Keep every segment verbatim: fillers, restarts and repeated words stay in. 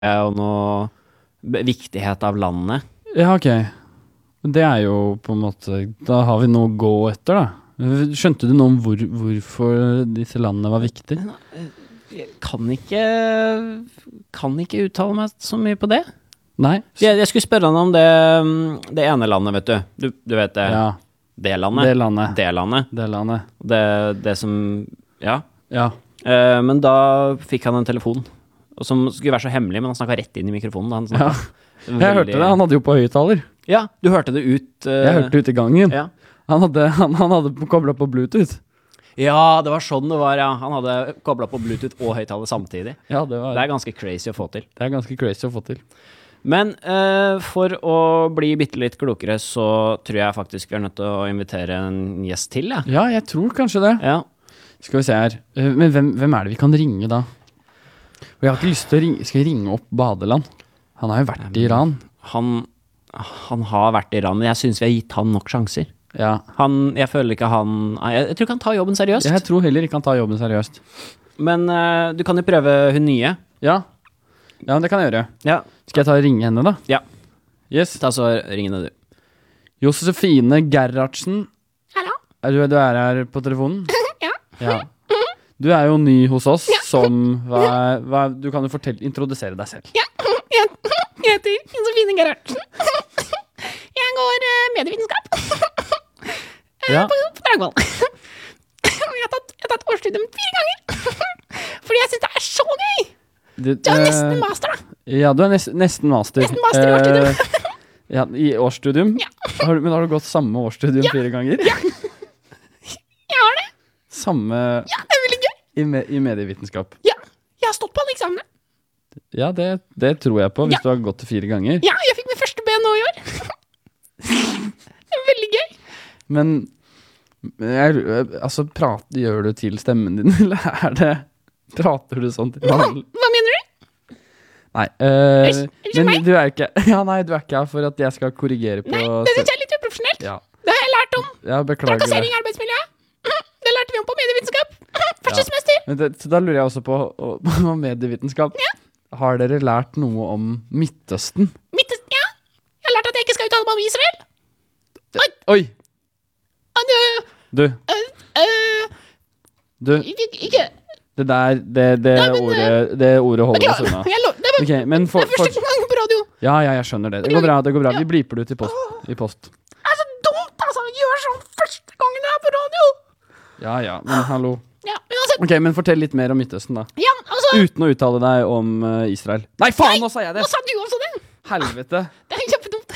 og noe b- viktighet av landet. Ja, ok. Det er jo på en måte, da har vi noe å gå etter da. Skjønte du noe om hvor, hvorfor disse landene var viktige? Jeg kan ikke, kan ikke uttale meg så mye på det. Nei? Jeg, jeg skulle spørre han om det, det ene landet, vet du. Du, du vet det. Ja, Det landet. det landet. Det landet. Det landet. Det, det som, ja. Ja. Eh, men da fikk han en telefon, og som skulle være så hemmelig, men han snakket rett inn i mikrofonen. Da han Ja. snakket. Jeg hørte det, han hadde jo på høyttaler. Ja, du hørte det ut. eh, Jeg hørte det ut i gangen. Ja. Han hadde, han, han hadde koblet på Bluetooth. Ja, det var sånn det var, ja. Han hadde koblet på Bluetooth og høyttaler samtidig. Ja, det var, Det er ganske crazy å få til. det er ganske crazy å få til. Men eh, for å bli bitte litt klokere, så tror jeg faktisk vi er nødt til å invitere en gjest til, ja. Ja, jeg tror kanskje det. Ja. Skal vi se her. Eh, Men hvem, hvem er det vi kan ringe da? Og jeg har ikke lyst til å ringe, skal jeg ringe opp Badeland? Han har jo vært i Iran. Han, han har vært i Iran, men jeg synes vi har gitt han nok sjanser. Ja. Han, jeg føler ikke han, jeg, jeg tror ikke han tar jobben seriøst. Jeg tror heller ikke han tar jobben seriøst. Men eh, du kan jo prøve hun nye. Ja. Ja, det kan jeg gjøre. Ja, Skal jeg ta og ringe henne da? ja. Yes. Ta så ring henne du. Josefine Gerhardsen. Hallo? Er du, du er her på telefonen? Ja. Ja. Du er jo ny hos oss, som, hva, er- hva, er- du kan jo fortelle, introdusere deg selv. Ja, jeg, jeg heter Josefine Gerhardsen. Jeg går eh, medievitenskap eh, Ja. på, på Dragvoll. Jeg har tatt, jeg har tatt årsstudium fire ganger, fordi jeg synes det er så gøy. Du, Du er eh, nesten master da. Ja, du er nes, nesten master. Nesten master i årsstudium. Eh, ja, i årsstudium? Ja. Har, du- men har du gått samme årsstudium Ja. fire ganger? Jeg har det. Samme Ja, det er veldig gøy. i, me, i medievitenskap? Ja, jeg har stått på alle eksamene. Ja, det, det tror jeg på, hvis Ja. du har gått det fire ganger. Ja, jeg fikk min første B nå i år. Det er veldig gøy. Men er, altså, prat, gjør du til stemmen din, eller er det prater du sånn til Hva, vanlig? hva mener du? Nei, eh, Unnskyld men meg? du er ikke Ja, nei, du er ikke her for at jeg skal korrigere på Nei, det synes jeg er litt uprofesjonelt. Ja, Det har jeg lært om. ja beklager det. Trakassering i arbeidsmiljøet. Det lærte vi om på medievitenskap. Første semester. Men det, så da lurer jeg også på, på medievitenskap. Har dere lært noe om Midtøsten? Midtøsten, ja. Jeg har lært at jeg ikke skal uttale meg om Israel. Oi! Og det, Du, øh, du, ikke, ikke. det der, det, det, Nei, men, ordet, det ordet holder Ja, oss unna. jeg lo- det var, Ok, men for, det er første for, gang på radio. ja, ja, jeg skjønner det. Det går bra, det går bra. Vi bliper det ut i post. I post. Det er så dumt, altså. Gjør sånn første gangen jeg er på radio. Ja, ja, men hallo. Ja, uansett. Ok, men fortell litt mer om Midtøsten da. Ja, altså. Uten å uttale deg om eh, Israel. Nei, faen, nå sa jeg det! Nå sa du også det. Helvete. Det er kjempedumt.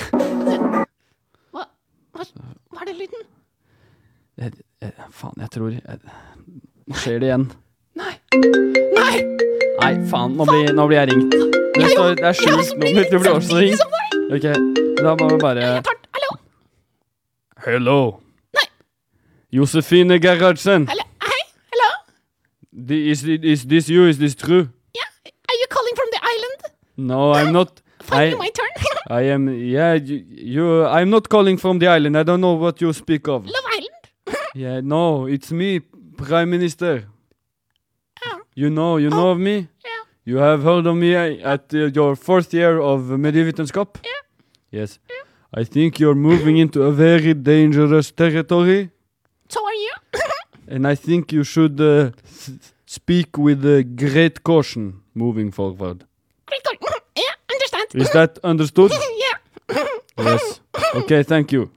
Hva, hva, hva er det lyden? Jeg, jeg, faen, jeg tror jeg, Nå skjer det igjen. Nei. Nei. Nei, faen, nå blir, nå blir jeg ringt. Det, står, det er Jeg har også skjult blitt nummer, du blir også samtidig ringt. som deg. Ok, da må vi bare Jeg tar, hallo? Hello. Nei. Josefine Gerhardsen. Hallo? Hei? Hallo? The- Is, is this you? Is this true? Yeah. Are you calling from the island? No, I'm not. Finally I, my turn. I am, yeah, you, you, I'm not calling from the island. I don't know what you speak of. Love Island? Yeah, no, it's me, Prime Minister. Oh. You know, you know of me? Yeah. You have heard of me at uh, your fourth year of Medievitenskap? Yeah. Yes. I think you're moving into a very dangerous territory, So are you? and I think you should uh, s- speak with uh, great caution moving forward. Great God. Yeah, understand. Is that understood? Yeah. Yes. Okay, thank you.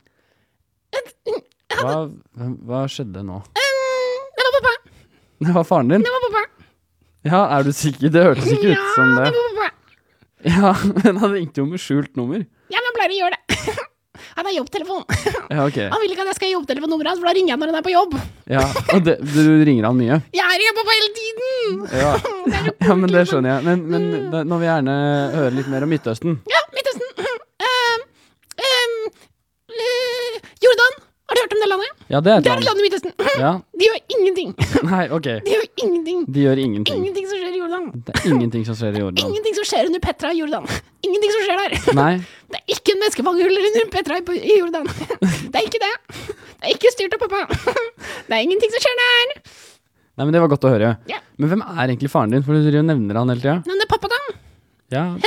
Um, Hva, hva skjedde nå? det var pappa. Det var faren din? Det var pappa. Ja, er du sikker? Det hørtes ikke ut som Ja, det. det var pappa. Ja, men han ringte jo med skjult nummer. Ja, men han pleier å gjøre det. Han har jobbtelefon. Ja, ok. Han vil ikke at jeg skal gi jobbtelefonnummeret hans, for da ringer jeg når han er på jobb. Ja, og det, du ringer han mye? Jeg ringer pappa hele tiden. Ja, Det er så ja men det koselig. skjønner jeg. Men, men da, nå vil jeg gjerne høre litt mer om Midtøsten. Ja, Midtøsten. Um, um, uh, Jordan. Har du hørt om det landet? Ja, det er et Det er et land. land i Midtøsten. Ja, De gjør ingenting. nei, ok. De gjør ingenting. De gjør ingenting. Ingenting som skjer i Jordan. Det er ingenting som skjer i Jordan. Ingenting som skjer under Petra i Jordan. Ingenting som skjer der. Nei, Det er ikke en menneskefangehull under Petra i i Jordan. Det er ikke det. Det er ikke styrt av pappa. Det er ingenting som skjer der. nei, men det var godt å høre. Ja. Men hvem er egentlig faren din? For du driver og nevner han hele tiden. Men det er pappa da. Ja,